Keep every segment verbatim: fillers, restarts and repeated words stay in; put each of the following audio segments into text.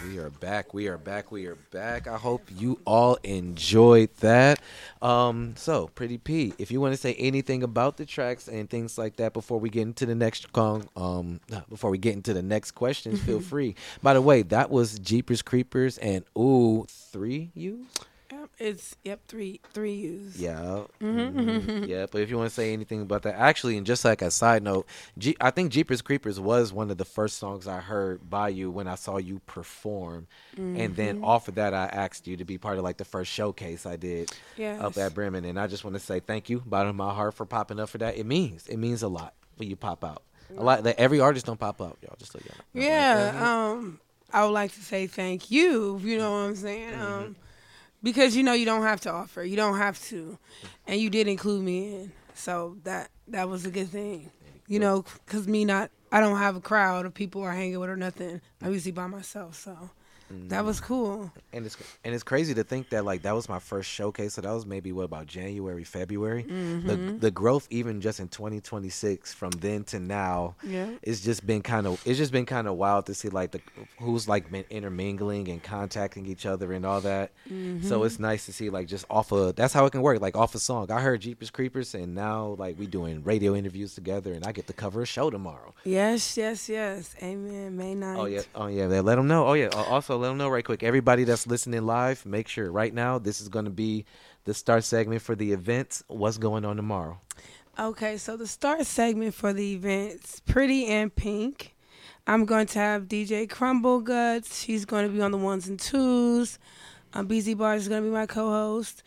We are back. We are back. We are back. I hope you all enjoyed that. Um, so, Pretty P, if you want to say anything about the tracks and things like that before we get into the next con- um before we get into the next questions, feel free. By the way, that was Jeepers Creepers and ooh three U's. Yep, it's yep three three U's. Yeah. Mm-hmm. Mm-hmm. Yeah, but if you want to say anything about that, actually, and just like a side note, G- I think Jeepers Creepers was one of the first songs I heard by you when I saw you perform, Mm-hmm. and then off of that, I asked you to be part of like the first showcase I did Yes. up at Bremen, and I just want to say thank you, bottom of my heart, for popping up for that. It means it means a lot when you pop out. A lot that every artist don't pop up, y'all. Just so y'all know. Yeah. Like, Um, I would like to say thank you. You know what I'm saying? Mm-hmm. Um, because you know you don't have to offer, you don't have to, and you did include me in, so that that was a good thing. You know, because me not, I don't have a crowd of people I'm hanging with or nothing. I'm usually by myself, so that was cool. And it's and it's crazy to think that like that was my first showcase. So that was maybe what about January, February. Mm-hmm. The the growth even just in twenty twenty-six from then to now, Yeah. it's just been kind of it's just been kind of wild to see like the who's like been intermingling and contacting each other and all that. Mm-hmm. So it's nice to see like just off of that's how it can work, like off a song. I heard Jeepers Creepers and now like we doing radio interviews together and I get to cover a show tomorrow. Yes, yes, yes. Amen. May ninth. Oh yeah, oh yeah. Let them know. Oh yeah. Uh, Also, let them know right quick. Everybody that's listening live, make sure right now this is going to be the start segment for the events. What's going on tomorrow? Okay, so the start segment for the event's Pretty and Pink. I'm going to have D J Crumble Guts. She's going to be on the ones and twos. Um, B Z Bars is going to be my co-host.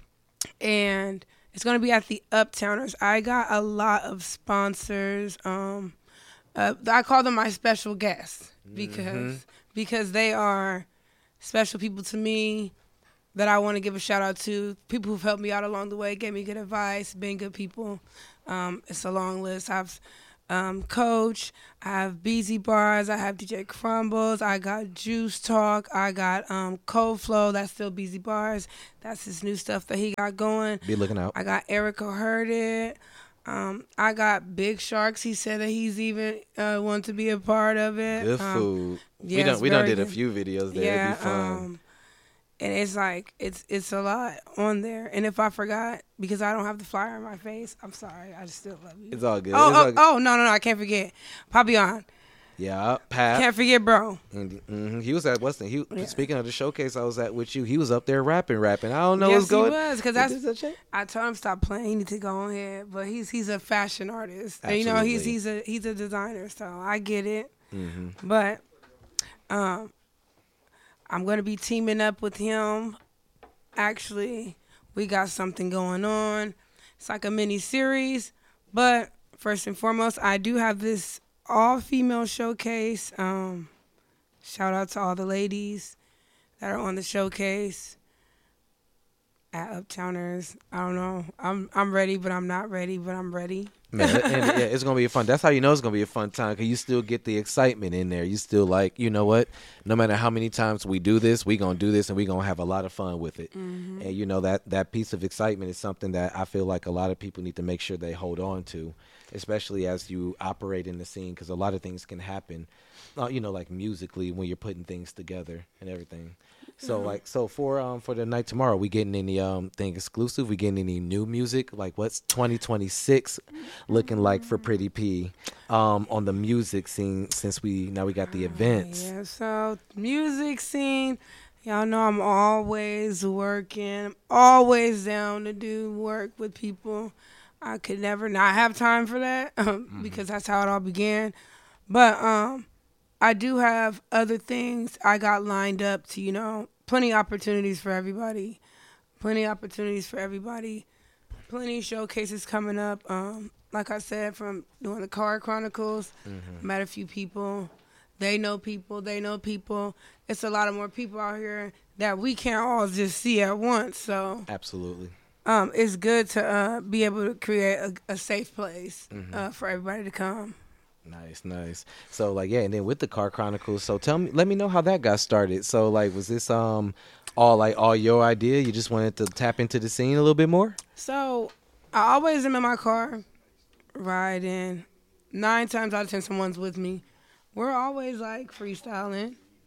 And it's going to be at the Uptowners. I got a lot of sponsors. Um, uh, I call them my special guests because Mm-hmm. because they are special people to me that I want to give a shout out to. People who've helped me out along the way, gave me good advice, been good people. Um, it's a long list. I have um, Coach, I have B Z Bars, I have D J Crumbles, I got Juice Talk, I got um, Cold Flow, that's still B Z Bars. That's his new stuff that he got going. Be looking out. I got Erica Heard It. Um, I got Big Sharks. He said that he's even uh, want to be a part of it. Good Um, food. we yeah, done it's we done very did a good. few videos there. Yeah, It'd be fun. um, and it's like it's it's a lot on there. And if I forgot because I don't have the flyer on my face, I'm sorry. I just still love you. It's all good. Oh, It's all oh, good. oh, no, no, no! I can't forget. Papillon. Yeah, Pat. Can't forget, bro. And, mhm, he was at Weston. He Yeah. speaking of the showcase I was at with you. He was up there rapping, rapping. I don't know Yes, what's going. he was because Is that's. this a check? I told him stop playing. He need to go on here, but he's he's a fashion artist. And, you know, he's Absolutely. he's a he's a designer, so I get it. Mm-hmm. But um, I'm gonna be teaming up with him. Actually, we got something going on. It's like a mini series, but first and foremost, I do have this all-female showcase. Um, shout out to all the ladies that are on the showcase at Uptowners. I don't know. I'm I'm ready, but I'm not ready, but I'm ready. Man, and yeah, it's gonna be a fun. That's how you know it's gonna be a fun time because you still get the excitement in there. You still like, you know what? No matter how many times we do this, we gonna do this, and we gonna have a lot of fun with it. Mm-hmm. And you know that that piece of excitement is something that I feel like a lot of people need to make sure they hold on to, especially as you operate in the scene, because a lot of things can happen, uh, you know, like musically when you're putting things together and everything. So Mhm. like so for um for the night tomorrow, we getting any um thing exclusive? We getting any new music? Like what's twenty twenty-six looking like for Pretty P um on the music scene since we now we got the events? Yeah, so music scene. Y'all know I'm always working. I'm always down to do work with people. I could never not have time for that um, because that's how it all began. But um, I do have other things I got lined up to, you know, plenty of opportunities for everybody. Plenty of opportunities for everybody. Plenty of showcases coming up. Um, like I said, from doing the Car Chronicles, Mhm. met a few people. They know people. They know people. It's a lot of more people out here that we can't all just see at once. So Absolutely. um, it's good to uh, be able to create a, a safe place Mhm. uh, for everybody to come. Nice, nice. So like yeah, and then with the Car Chronicles, so tell me let me know how that got started. So like was this um all like all your idea? You just wanted to tap into the scene a little bit more? So I always am in my car riding. Nine times out of ten, someone's with me. We're always like freestyling.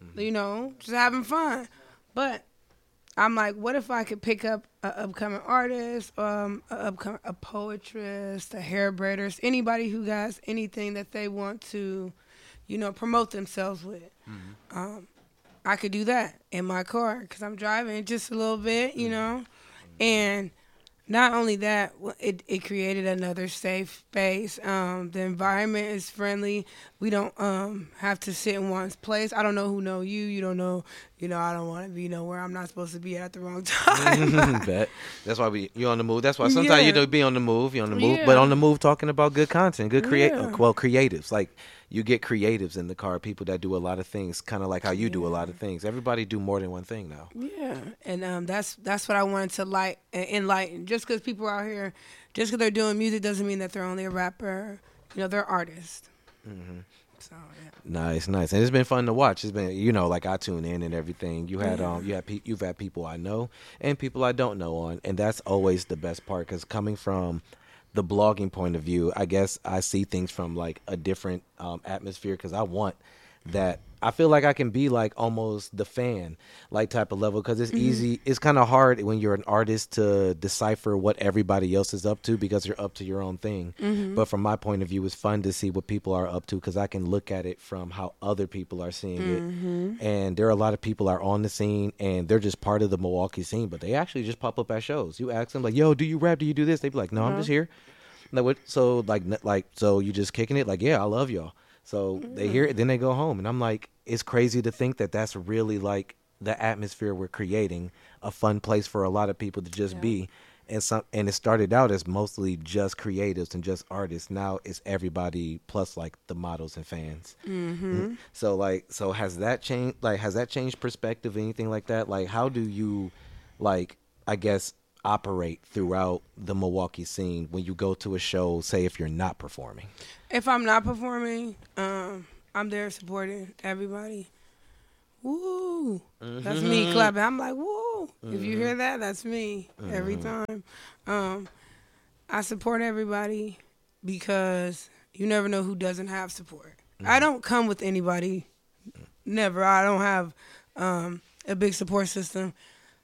mm-hmm. you know, just having fun. But I'm like, what if I could pick up an upcoming artist, um, a upcoming a poetress, a hair braiders, anybody who has anything that they want to, you know, promote themselves with. Mm-hmm. Um, I could do that in my car because I'm driving just a little bit, you know, mm-hmm. and not only that, it, it created another safe space. Um, the environment is friendly. We don't um, have to sit in one place. I don't know who know you. You don't know. You know, I don't want to be nowhere I'm not supposed to be at the wrong time. Bet. That's why we you on the move. That's why sometimes yeah. you don't be on the move. You on the move, yeah. but on the move talking about good content, good create. Yeah. Well, creatives like. You get creatives in the car, people that do a lot of things, kind of like how you yeah. do a lot of things. Everybody do more than one thing now. Yeah, and um, that's that's what I wanted to light enlighten. Just because people are out here, just because they're doing music doesn't mean that they're only a rapper. You know, they're artists. Mm-hmm. So yeah. Nice, nice, and it's been fun to watch. It's been, you know, like I tune in and everything. You had, yeah. um, you had, pe- you've had people I know and people I don't know on, and that's always the best part because coming from the blogging point of view, I guess I see things from like a different um, atmosphere because I want that. I feel like I can be like almost the fan like type of level because it's mm-hmm. easy. It's kind of hard when you're an artist to decipher what everybody else is up to because you're up to your own thing. Mm-hmm. But from my point of view, it's fun to see what people are up to because I can look at it from how other people are seeing mm-hmm. it. And there are a lot of people are on the scene and they're just part of the Milwaukee scene, but they actually just pop up at shows. You ask them like, yo, do you rap? Do you do this? They be like, no, uh-huh. I'm just here. Like what? So like, like, so you just kicking it? Like, yeah, I love y'all. So mm-hmm. they hear it, then they go home. And I'm like, it's crazy to think that that's really like the atmosphere we're creating, a fun place for a lot of people to just yeah. be. And some, and it started out as mostly just creatives and just artists. Now it's everybody plus like the models and fans. Mm-hmm. So like, so has that changed? Like, has that changed perspective? Anything like that? Like, how do you, like, I guess, operate throughout the Milwaukee scene when you go to a show? Say if you're not performing. If I'm not performing, um, I'm there supporting everybody. Woo! Mm-hmm. That's me clapping. I'm like, woo! Mm-hmm. If you hear that, that's me mm-hmm. every time. Um, I support everybody because you never know who doesn't have support. Mm-hmm. I don't come with anybody. Never. I don't have um, a big support system.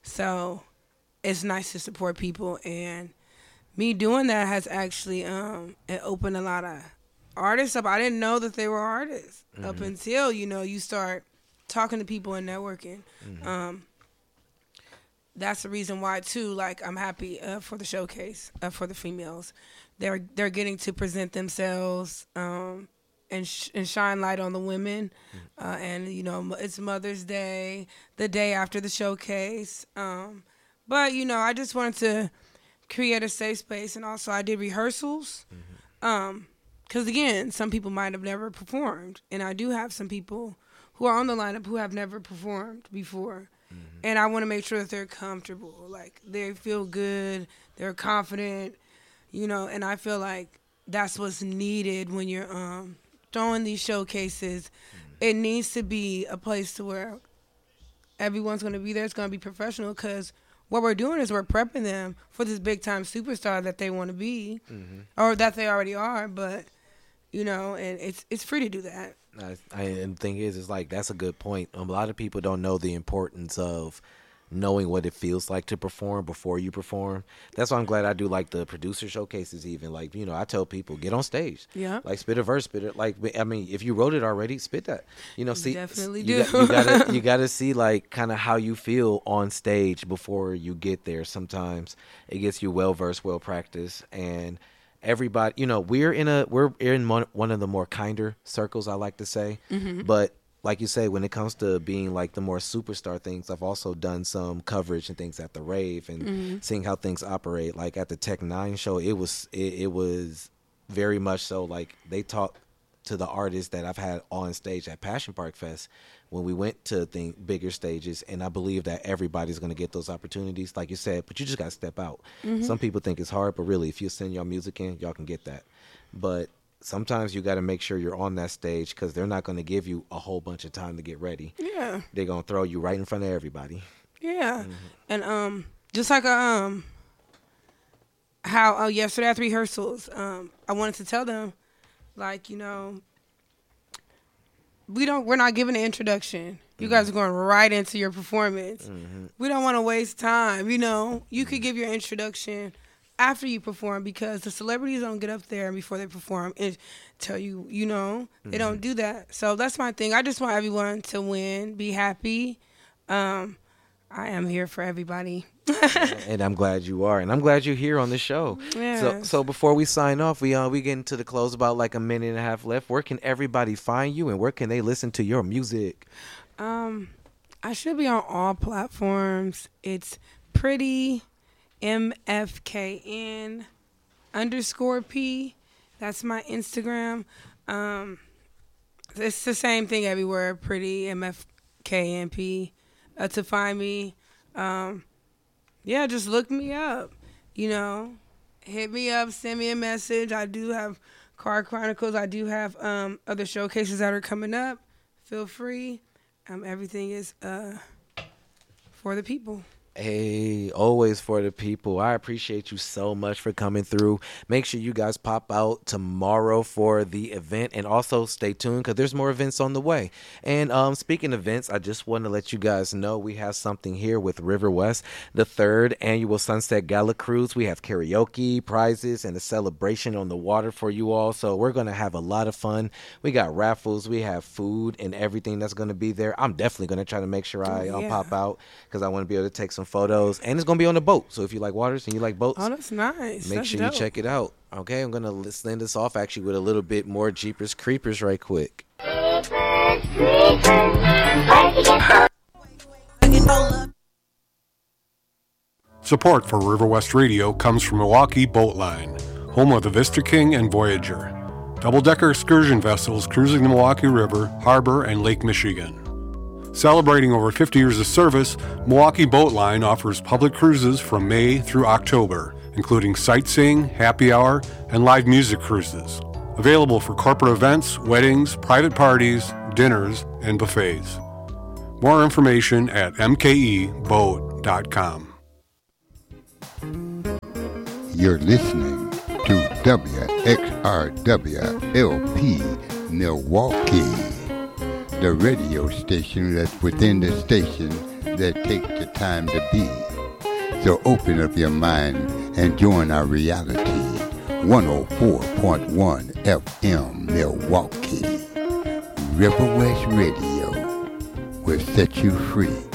So it's nice to support people. And me doing that has actually um, it opened a lot of artists up. I didn't know that they were artists mm-hmm. up until, you know, you start talking to people and networking. Mm-hmm. Um, that's the reason why, too, like, I'm happy uh, for the showcase uh, for the females. They're they're getting to present themselves um, and sh- and shine light on the women. Mm-hmm. Uh, and, you know, it's Mother's Day, the day after the showcase. Um, but, you know, I just wanted to create a safe space. And also I did rehearsals. Mm-hmm. Um, because, again, some people might have never performed. And I do have some people who are on the lineup who have never performed before. Mm-hmm. And I want to make sure that they're comfortable. Like, they feel good. They're confident. You know, and I feel like that's what's needed when you're um, throwing these showcases. Mm-hmm. It needs to be a place to where everyone's going to be there. It's going to be professional because what we're doing is we're prepping them for this big-time superstar that they want to be mm-hmm. or that they already are. But, you know, and it's it's free to do that. I, I, and the thing is, it's like, that's a good point. Um, a lot of people don't know the importance of knowing what it feels like to perform before you perform. That's why I'm glad I do like the producer showcases even. Like, you know, I tell people, get on stage. Yeah. Like, spit a verse, spit it. Like, I mean, if you wrote it already, spit that. You know, see. Definitely you do. Got, you gotta, you gotta see, like, kind of how you feel on stage before you get there. Sometimes it gets you well-versed, well-practiced, and everybody, you know, we're in a, we're in one, one of the more kinder circles, I like to say, mm-hmm. but like you say, when it comes to being like the more superstar things, I've also done some coverage and things at the rave and mm-hmm. seeing how things operate. Like at the Tech Nine show, it was it, it was very much so like they talk to the artists that I've had on stage at Passion Park Fest when we went to think bigger stages, and I believe that everybody's going to get those opportunities, like you said. But you just got to step out. Mm-hmm. Some people think it's hard, but really, if you send your music in, y'all can get that. But sometimes you got to make sure you're on that stage because they're not going to give you a whole bunch of time to get ready. Yeah. They're going to throw you right in front of everybody. Yeah. Mm-hmm. And um, just like um, how uh, yesterday at rehearsals, um, I wanted to tell them, like, you know, we don't, we're not giving an introduction. You guys are going right into your performance. Mm-hmm. We don't want to waste time. You know, you could give your introduction after you perform because the celebrities don't get up there before they perform and tell you, you know, they Mm-hmm. don't do that. So that's my thing. I just want everyone to win, be happy. Um, I am here for everybody. And I'm glad you are, and I'm glad you're here on the show. So, Yes. so before we sign off, we uh we get into the close, about like a minute and a half left. Where can everybody find you, and where can they listen to your music? Um, I should be on all platforms. It's pretty M F K N underscore P. That's my Instagram. Um, it's the same thing everywhere. Pretty M F K N P uh, to find me. Um, yeah, just look me up. You know, hit me up, send me a message. I do have Car Chronicles. I do have um, other showcases that are coming up. Feel free. Um, everything is uh, for the people. Hey, always for the people. I appreciate you so much for coming through. Make sure you guys pop out tomorrow for the event, and also stay tuned because there's more events on the way. And um, speaking of events, I just want to let you guys know we have something here with River West, the third annual Sunset Gala Cruise. We have karaoke, prizes, and a celebration on the water for you all. So we're going to have a lot of fun. We got raffles, we have food and everything that's going to be there. I'm definitely going to try to make sure I Oh, um, yeah. pop out because I want to be able to take some photos, and it's gonna be on the boat. So if you like waters and you like boats, Oh, that's nice. make That's sure dope. you check it out. Okay, I'm gonna l- send this off actually with a little bit more Jeepers Creepers right quick. Support for River West Radio comes from Milwaukee Boat Line, home of the Vista King and Voyager, double-decker excursion vessels cruising the Milwaukee River, Harbor, and Lake Michigan. Celebrating over fifty years of service, Milwaukee Boat Line offers public cruises from May through October, including sightseeing, happy hour, and live music cruises. Available for corporate events, weddings, private parties, dinners, and buffets. More information at m k e boat dot com. You're listening to W X R W L P Milwaukee, the radio station that's within the station that takes the time to be. So open up your mind and join our reality. one oh four point one F M Milwaukee. River West Radio will set you free.